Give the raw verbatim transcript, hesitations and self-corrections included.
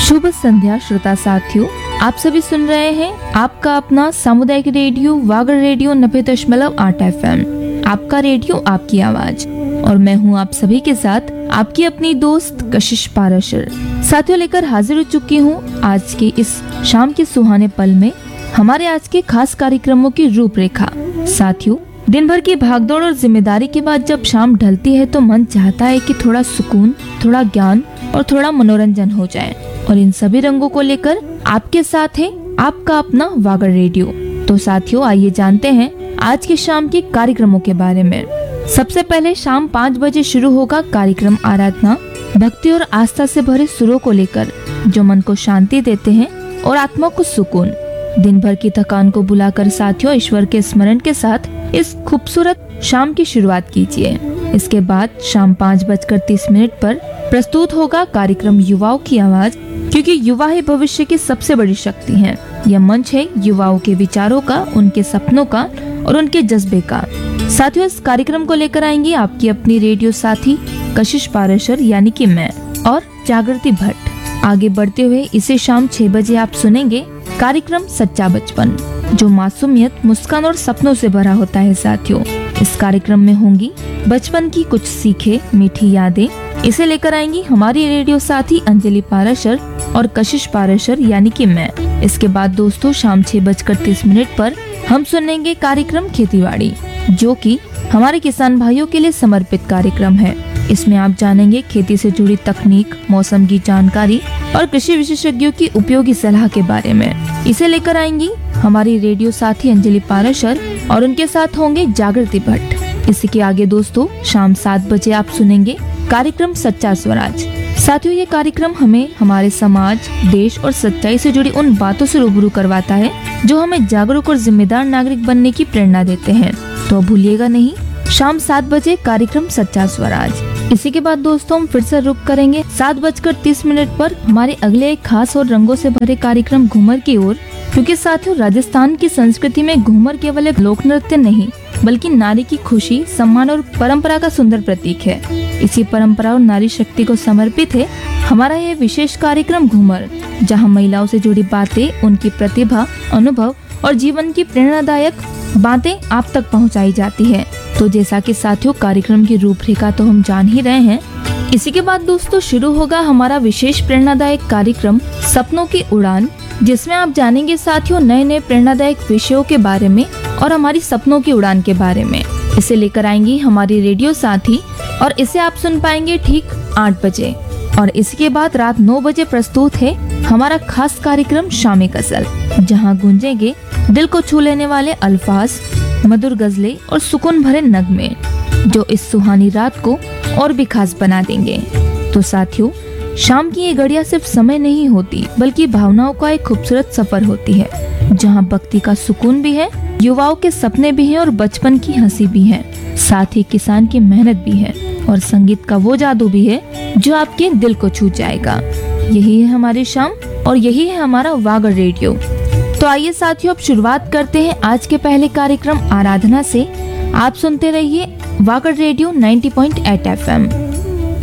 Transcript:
शुभ संध्या श्रोता साथियों, आप सभी सुन रहे हैं आपका अपना सामुदायिक रेडियो वागड़ रेडियो नब्बे दशमलव आठ एफ एम। आपका रेडियो आपकी आवाज, और मैं हूं आप सभी के साथ आपकी अपनी दोस्त कशिश पाराशर। साथियों, लेकर हाजिर हो चुकी हूं आज के इस शाम के सुहाने पल में हमारे आज के खास कार्यक्रमों की रूपरेखा। साथियों, दिन भर की भागदौड़ और जिम्मेदारी के बाद जब शाम ढलती है तो मन चाहता है कि थोड़ा सुकून, थोड़ा ज्ञान और थोड़ा मनोरंजन हो जाए, और इन सभी रंगों को लेकर आपके साथ है आपका अपना वागड़ रेडियो। तो साथियों, आइए जानते हैं आज के शाम के कार्यक्रमों के बारे में। सबसे पहले शाम पाँच बजे शुरू होगा कार्यक्रम आराधना, भक्ति और आस्था से भरे सुरों को लेकर, जो मन को शांति देते हैं और आत्मा को सुकून। दिन भर की थकान को बुलाकर साथियों ईश्वर के स्मरण के साथ इस खूबसूरत शाम की शुरुआत कीजिए। इसके बाद शाम पाँच बजकर तीस मिनट पर प्रस्तुत होगा कार्यक्रम युवाओं की आवाज, क्योंकि युवा ही भविष्य की सबसे बड़ी शक्ति हैं। यह मंच है युवाओं के विचारों का, उनके सपनों का और उनके जज्बे का। साथियों, इस कार्यक्रम को लेकर आएंगी आपकी अपनी रेडियो साथी कशिश पाराशर यानी कि मैं और जागृति भट्ट। आगे बढ़ते हुए इसे शाम छह बजे आप सुनेंगे कार्यक्रम सच्चा बचपन, जो मासूमियत, मुस्कान और सपनों से भरा होता है। साथियों, इस कार्यक्रम में होंगी बचपन की कुछ सीखे, मीठी यादें। इसे लेकर आएंगी हमारी रेडियो साथी अंजलि पाराशर और कशिश पाराशर यानी कि मैं। इसके बाद दोस्तों शाम छह बजकर तीस मिनट पर हम सुनेंगे कार्यक्रम खेतीबाड़ी, जो कि हमारे किसान भाइयों के लिए समर्पित कार्यक्रम है। इसमें आप जानेंगे खेती से जुड़ी तकनीक, मौसम की जानकारी और कृषि विशेषज्ञों की उपयोगी सलाह के बारे में। इसे लेकर आएंगी हमारी रेडियो साथी अंजलि पाराशर और उनके साथ होंगे जागृति भट्ट। इसी के आगे दोस्तों शाम सात बजे आप सुनेंगे कार्यक्रम सच्चा स्वराज। साथियों, ये कार्यक्रम हमें हमारे समाज, देश और सच्चाई से जुड़ी उन बातों से रूबरू करवाता है जो हमें जागरूक और जिम्मेदार नागरिक बनने की प्रेरणा देते हैं। तो भूलिएगा नहीं, शाम सात बजे कार्यक्रम सच्चा स्वराज। इसी के बाद दोस्तों हम फिर से रुक करेंगे सात बजकर तीस मिनट पर हमारे अगले एक खास और रंगों से भरे कार्यक्रम घूमर की ओर, क्योंकि साथियों राजस्थान की संस्कृति में घूमर केवल एक लोक नृत्य नहीं बल्कि नारी की खुशी, सम्मान और परंपरा का सुंदर प्रतीक है। इसी परंपरा और नारी शक्ति को समर्पित है हमारा यह विशेष कार्यक्रम घूमर, जहां महिलाओं से जुड़ी बातें, उनकी प्रतिभा, अनुभव और जीवन की प्रेरणादायक बातें आप तक पहुंचाई जाती है। तो जैसा कि साथियों कार्यक्रम की रूपरेखा तो हम जान ही रहे हैं, इसी के बाद दोस्तों शुरू होगा हमारा विशेष प्रेरणादायक कार्यक्रम सपनों की उड़ान, जिसमें आप जानेंगे साथियों नए नए प्रेरणादायक विषयों के बारे में और हमारी सपनों की उड़ान के बारे में। इसे लेकर आएंगी हमारी रेडियो साथी और इसे आप सुन पाएंगे ठीक आठ बजे। और इसके बाद रात नौ बजे प्रस्तुत है हमारा खास कार्यक्रम शामी गजल, जहां गूंजेंगे दिल को छू लेने वाले अल्फाज, मधुर गजलें और सुकून भरे नगमे, जो इस सुहानी रात को और भी खास बना देंगे। तो साथियों, शाम की ये घड़ियां सिर्फ समय नहीं होती बल्कि भावनाओं का एक खूबसूरत सफर होती है, जहां भक्ति का सुकून भी है, युवाओं के सपने भी हैं और बचपन की हंसी भी है, साथ ही किसान की मेहनत भी है और संगीत का वो जादू भी है जो आपके दिल को छू जाएगा। यही है हमारी शाम और यही है हमारा वागड़ रेडियो। तो आइए साथियों अब शुरुआत करते हैं आज के पहले कार्यक्रम आराधना से। आप सुनते रहिए वागड़ रेडियो नब्बे पॉइंट आठ एफ एम।